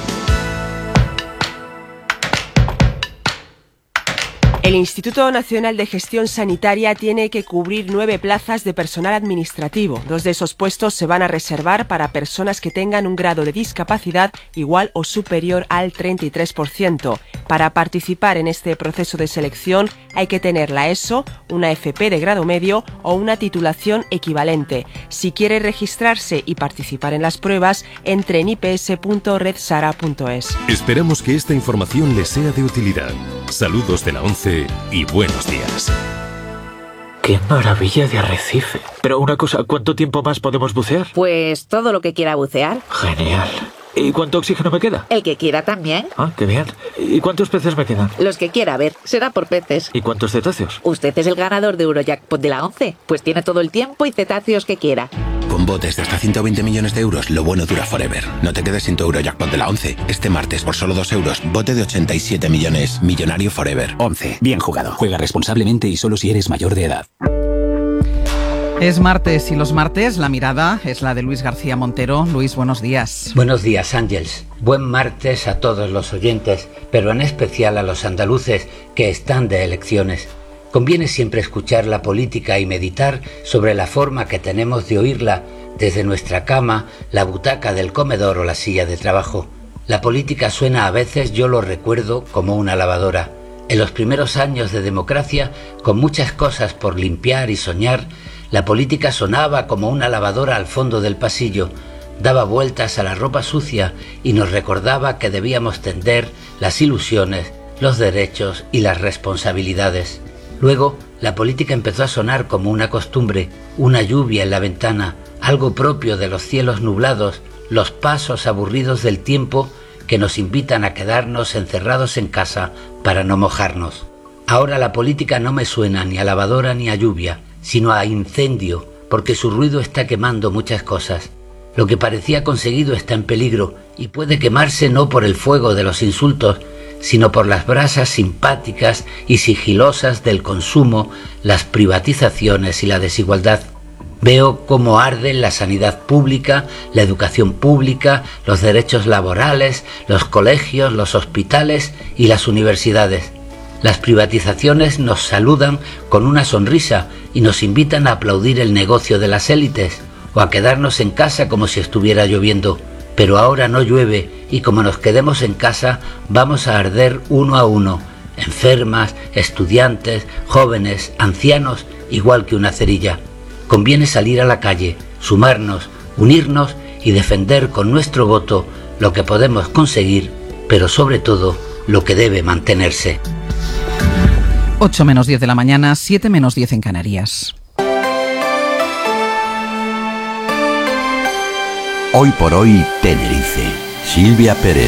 El Instituto Nacional de Gestión Sanitaria tiene que cubrir nueve plazas de personal administrativo. Dos de esos puestos se van a reservar para personas que tengan un grado de discapacidad igual o superior al treinta y tres por ciento. Para participar en este proceso de selección hay que tener la ESO, una F P de grado medio o una titulación equivalente. Si quiere registrarse y participar en las pruebas, entre en i p s punto red sara punto es. Esperamos que esta información les sea de utilidad. Saludos de la ONCE y buenos días. ¡Qué maravilla de arrecife! Pero una cosa, ¿cuánto tiempo más podemos bucear? Pues todo lo que quiera bucear. Genial. ¿Y cuánto oxígeno me queda? El que quiera también. Ah, qué bien. ¿Y cuántos peces me quedan? Los que quiera, a ver, será por peces. ¿Y cuántos cetáceos? Usted es el ganador de Eurojackpot de la ONCE, pues tiene todo el tiempo y cetáceos que quiera. Con botes de hasta ciento veinte millones de euros, lo bueno dura forever. No te quedes sin tu Eurojackpot de la ONCE. Este martes, por solo dos euros, bote de ochenta y siete millones. Millonario forever. ONCE. Bien jugado. Juega responsablemente y solo si eres mayor de edad. Es martes y los martes la mirada es la de Luis García Montero. Luis, buenos días. Buenos días, Ángeles. Buen martes a todos los oyentes, pero en especial a los andaluces que están de elecciones. Conviene siempre escuchar la política y meditar sobre la forma que tenemos de oírla desde nuestra cama, la butaca del comedor o la silla de trabajo. La política suena a veces, yo lo recuerdo, como una lavadora. En los primeros años de democracia, con muchas cosas por limpiar y soñar, la política sonaba como una lavadora al fondo del pasillo, daba vueltas a la ropa sucia y nos recordaba que debíamos tender las ilusiones, los derechos y las responsabilidades. Luego, la política empezó a sonar como una costumbre, una lluvia en la ventana, algo propio de los cielos nublados, los pasos aburridos del tiempo que nos invitan a quedarnos encerrados en casa para no mojarnos. Ahora la política no me suena ni a lavadora ni a lluvia, sino a incendio, porque su ruido está quemando muchas cosas. Lo que parecía conseguido está en peligro y puede quemarse no por el fuego de los insultos, sino por las brasas simpáticas y sigilosas del consumo, las privatizaciones y la desigualdad. Veo cómo arden la sanidad pública, la educación pública, los derechos laborales, los colegios, los hospitales y las universidades. Las privatizaciones nos saludan con una sonrisa y nos invitan a aplaudir el negocio de las élites o a quedarnos en casa como si estuviera lloviendo. pero ahora no llueve y como nos quedemos en casa vamos a arder uno a uno, enfermas, estudiantes, jóvenes, ancianos, igual que una cerilla. Conviene salir a la calle, sumarnos, unirnos y defender con nuestro voto lo que podemos conseguir, pero sobre todo lo que debe mantenerse. ocho menos diez de la mañana, siete menos diez en Canarias. Hoy por hoy, Tenerife. Silvia Pérez.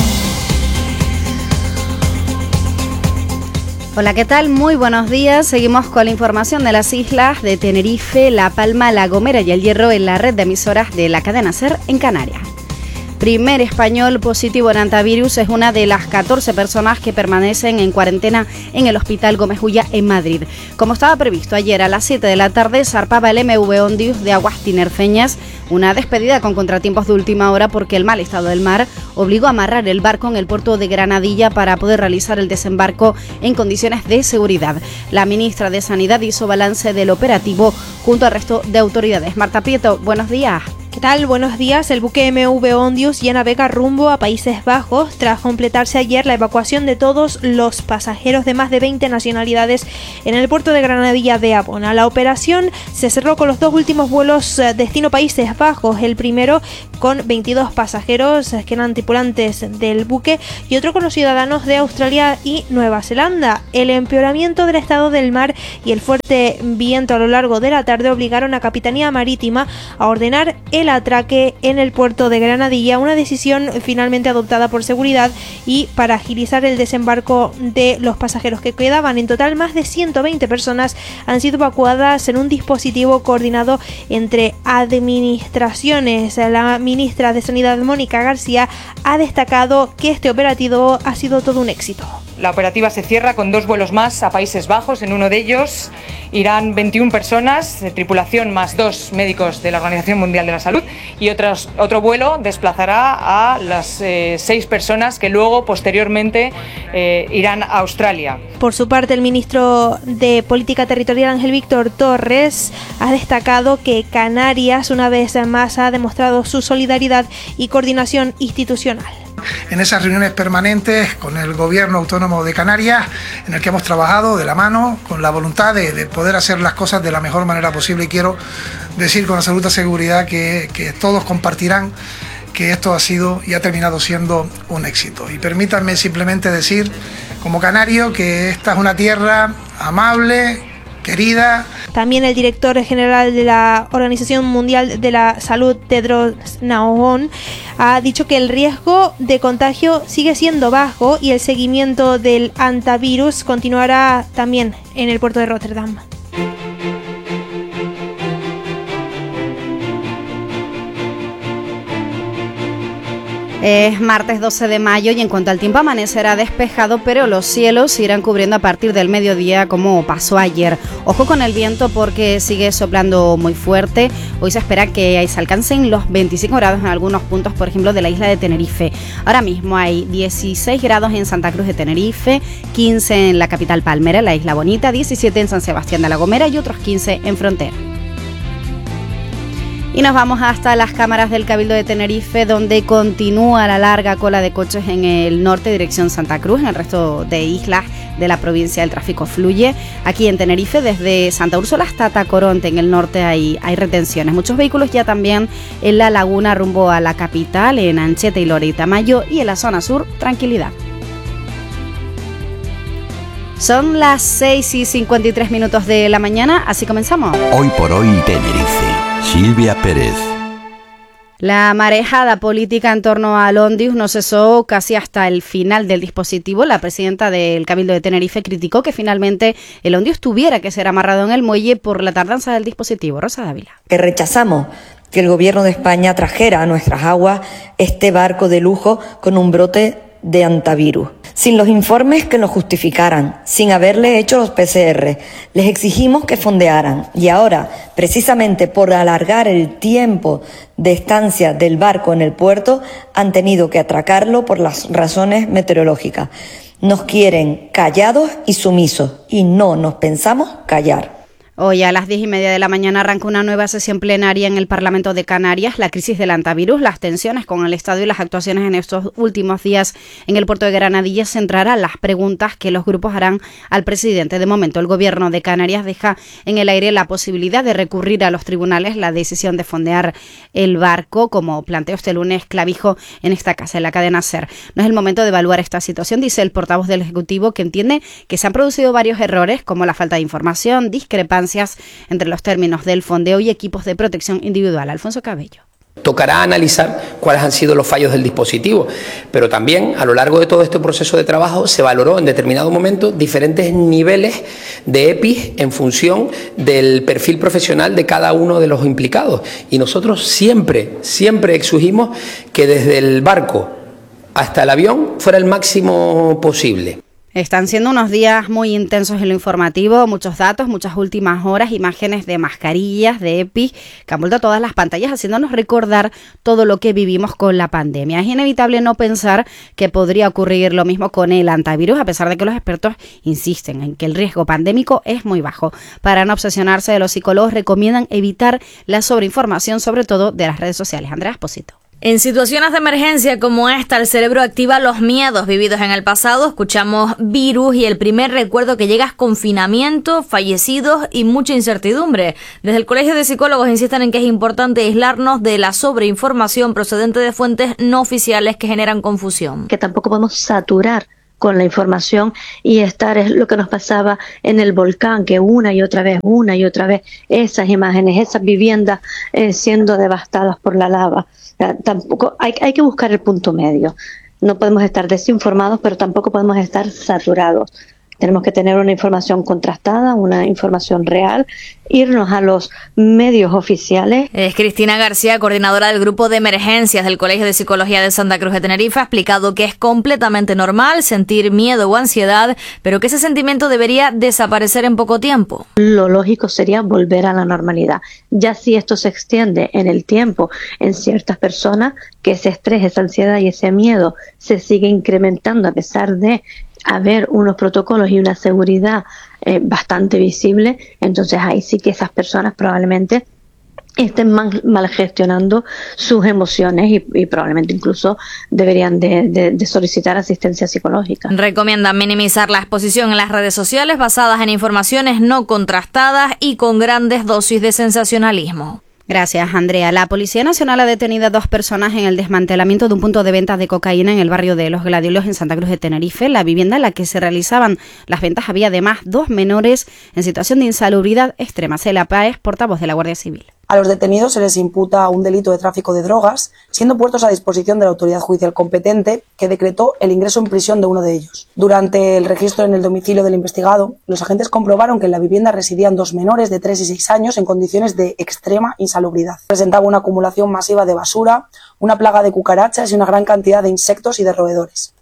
Hola, ¿qué tal? Muy buenos días. Seguimos con la información de las islas de Tenerife, La Palma, La Gomera y El Hierro en la red de emisoras de la cadena SER en Canarias. Primer español positivo en hantavirus es una de las catorce personas que permanecen en cuarentena en el Hospital Gómez Ulla en Madrid. Como estaba previsto ayer a las siete de la tarde, zarpaba el M V Ondius de aguas tinerfeñas, una despedida con contratiempos de última hora porque el mal estado del mar obligó a amarrar el barco en el puerto de Granadilla para poder realizar el desembarco en condiciones de seguridad. La ministra de Sanidad hizo balance del operativo junto al resto de autoridades. Marta Prieto, buenos días. ¿Qué tal? Buenos días. El buque M V Ondius ya navega rumbo a Países Bajos tras completarse ayer la evacuación de todos los pasajeros de más de veinte nacionalidades en el puerto de Granadilla de Abona. La operación se cerró con los dos últimos vuelos destino Países Bajos, el primero con veintidós pasajeros que eran tripulantes del buque y otro con los ciudadanos de Australia y Nueva Zelanda. El empeoramiento del estado del mar y el fuerte viento a lo largo de la tarde obligaron a Capitanía Marítima a ordenar el atraque en el puerto de Granadilla, una decisión finalmente adoptada por seguridad y para agilizar el desembarco de los pasajeros que quedaban. En total, más de ciento veinte personas han sido evacuadas en un dispositivo coordinado entre administraciones. La ministra de Sanidad, Mónica García, ha destacado que este operativo ha sido todo un éxito. La operativa se cierra con dos vuelos más a Países Bajos. En uno de ellos irán veintiuna personas de tripulación más dos médicos de la Organización Mundial de la Salud y otros, otro vuelo desplazará a las eh, seis personas que luego posteriormente eh, irán a Australia. Por su parte, el ministro de Política Territorial, Ángel Víctor Torres, ha destacado que Canarias una vez más ha demostrado su solidaridad y coordinación institucional. En esas reuniones permanentes con el Gobierno Autónomo de Canarias, en el que hemos trabajado de la mano, con la voluntad de, de poder hacer las cosas de la mejor manera posible, y quiero decir con absoluta seguridad que, que todos compartirán que esto ha sido y ha terminado siendo un éxito. Y permítanme simplemente decir, como canario, que esta es una tierra amable, querida. También el director general de la Organización Mundial de la Salud, Tedros Adhanom, ha dicho que el riesgo de contagio sigue siendo bajo y el seguimiento del hantavirus continuará también en el puerto de Rotterdam. Es martes doce de mayo y en cuanto al tiempo amanecerá despejado, pero los cielos se irán cubriendo a partir del mediodía como pasó ayer. Ojo con el viento porque sigue soplando muy fuerte. Hoy se espera que se alcancen los veinticinco grados en algunos puntos, por ejemplo, de la isla de Tenerife. Ahora mismo hay dieciséis grados en Santa Cruz de Tenerife, quince en la capital Palmera, la Isla Bonita, diecisiete en San Sebastián de la Gomera y otros quince en Frontera. Y nos vamos hasta las cámaras del Cabildo de Tenerife, donde continúa la larga cola de coches en el norte, dirección Santa Cruz. En el resto de islas de la provincia el tráfico fluye. Aquí en Tenerife, desde Santa Úrsula hasta Tacoronte, en el norte hay, hay retenciones. Muchos vehículos ya también en la laguna rumbo a la capital, en Ancheta y Lora y Tamayo, y en la zona sur, tranquilidad. Son las seis y cincuenta y tres minutos de la mañana, así comenzamos. Hoy por hoy, Tenerife. Silvia Pérez. La marejada política en torno al Ondius no cesó casi hasta el final del dispositivo. La presidenta del Cabildo de Tenerife criticó que finalmente el Ondius tuviera que ser amarrado en el muelle por la tardanza del dispositivo. Rosa Dávila. Que rechazamos que el Gobierno de España trajera a nuestras aguas este barco de lujo con un brote de hantavirus, sin los informes que lo justificaran, sin haberle hecho los P C R. Les exigimos que fondearan y ahora, precisamente por alargar el tiempo de estancia del barco en el puerto, han tenido que atracarlo por las razones meteorológicas. Nos quieren callados y sumisos y no nos pensamos callar. Hoy a las diez y media de la mañana arranca una nueva sesión plenaria en el Parlamento de Canarias. La crisis del antivirus, las tensiones con el Estado y las actuaciones en estos últimos días en el puerto de Granadilla centrarán las preguntas que los grupos harán al presidente. De momento, el Gobierno de Canarias deja en el aire la posibilidad de recurrir a los tribunales la decisión de fondear el barco, como planteó este lunes Clavijo en esta casa, en la cadena SER. No es el momento de evaluar esta situación, dice el portavoz del Ejecutivo, que entiende que se han producido varios errores, como la falta de información, discrepancias entre los términos del fondeo y equipos de protección individual. Alfonso Cabello. Tocará analizar cuáles han sido los fallos del dispositivo, pero también a lo largo de todo este proceso de trabajo se valoró en determinado momento diferentes niveles de E P I en función del perfil profesional de cada uno de los implicados. Y nosotros siempre, siempre exigimos que desde el barco hasta el avión fuera el máximo posible. Están siendo unos días muy intensos en lo informativo, muchos datos, muchas últimas horas, imágenes de mascarillas, de E P I, que han vuelto a todas las pantallas, haciéndonos recordar todo lo que vivimos con la pandemia. Es inevitable no pensar que podría ocurrir lo mismo con el antivirus, a pesar de que los expertos insisten en que el riesgo pandémico es muy bajo. Para no obsesionarse, los psicólogos recomiendan evitar la sobreinformación, sobre todo de las redes sociales. Andrea Esposito. En situaciones de emergencia como esta, el cerebro activa los miedos vividos en el pasado. Escuchamos virus y el primer recuerdo que llega es confinamiento, fallecidos y mucha incertidumbre. Desde el Colegio de Psicólogos insisten en que es importante aislarnos de la sobreinformación procedente de fuentes no oficiales que generan confusión. Que tampoco podemos saturar con la información y estar, es lo que nos pasaba en el volcán, que una y otra vez, una y otra vez, esas imágenes, esas viviendas eh, siendo devastadas por la lava. Tampoco hay, hay que buscar el punto medio. No podemos estar desinformados, pero tampoco podemos estar saturados. Tenemos que tener una información contrastada, una información real, irnos a los medios oficiales. Es Cristina García, coordinadora del Grupo de Emergencias del Colegio de Psicología de Santa Cruz de Tenerife, ha explicado que es completamente normal sentir miedo o ansiedad, pero que ese sentimiento debería desaparecer en poco tiempo. Lo lógico sería volver a la normalidad. Ya si esto se extiende en el tiempo en ciertas personas, que ese estrés, esa ansiedad y ese miedo se sigue incrementando a pesar de haber unos protocolos y una seguridad eh, bastante visible, entonces ahí sí que esas personas probablemente estén mal, mal gestionando sus emociones y, y probablemente incluso deberían de, de, de solicitar asistencia psicológica. Recomiendan minimizar la exposición en las redes sociales basadas en informaciones no contrastadas y con grandes dosis de sensacionalismo. Gracias, Andrea. La Policía Nacional ha detenido a dos personas en el desmantelamiento de un punto de venta de cocaína en el barrio de Los Gladiolos, en Santa Cruz de Tenerife. La vivienda en la que se realizaban las ventas había además dos menores en situación de insalubridad extrema. Celia Páez, portavoz de la Guardia Civil. A los detenidos se les imputa un delito de tráfico de drogas, siendo puestos a disposición de la autoridad judicial competente, que decretó el ingreso en prisión de uno de ellos. Durante el registro en el domicilio del investigado, los agentes comprobaron que en la vivienda residían dos menores de tres y seis años en condiciones de extrema insalubridad. Presentaba una acumulación masiva de basura, una plaga de cucarachas y una gran cantidad de insectos y de roedores.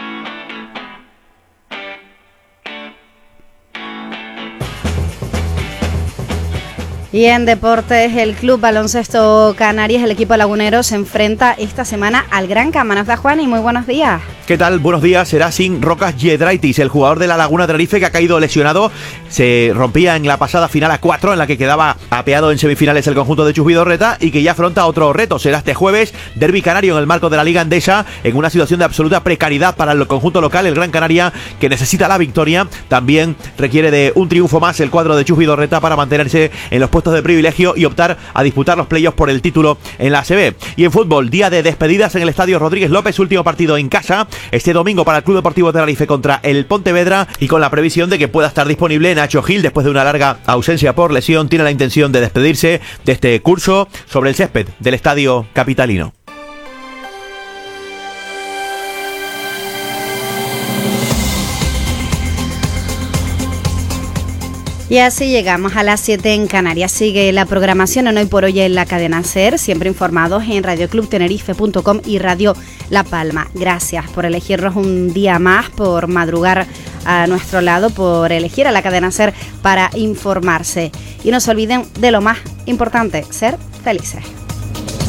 Y en deportes, el Club Baloncesto Canarias, el equipo lagunero, se enfrenta esta semana al Gran Camanos. Juan, y muy buenos días. ¿Qué tal? Buenos días. Será sin Rocas Giedraitis, el jugador de la Laguna Tenerife, que ha caído lesionado. Se rompía en la pasada final a cuatro, en la que quedaba apeado en semifinales el conjunto de Chus Vidorreta, y que ya afronta otro reto. Será este jueves, derbi canario en el marco de la Liga Endesa, en una situación de absoluta precariedad para el conjunto local, el Gran Canaria, que necesita la victoria. También requiere de un triunfo más el cuadro de Chus Vidorreta para mantenerse en los puestos de privilegio y optar a disputar los playoffs por el título en la A C B. Y en fútbol, día de despedidas en el Estadio Rodríguez López, último partido en casa este domingo para el Club Deportivo Tenerife contra el Pontevedra, y con la previsión de que pueda estar disponible Nacho Gil después de una larga ausencia por lesión. Tiene la intención de despedirse de este curso sobre el césped del Estadio Capitalino. Y así llegamos a las siete en Canarias. Sigue la programación en Hoy por Hoy en la cadena SER, siempre informados en radio club tenerife punto com y Radio La Palma. Gracias por elegirnos un día más, por madrugar a nuestro lado, por elegir a la cadena SER para informarse. Y no se olviden de lo más importante, ser felices.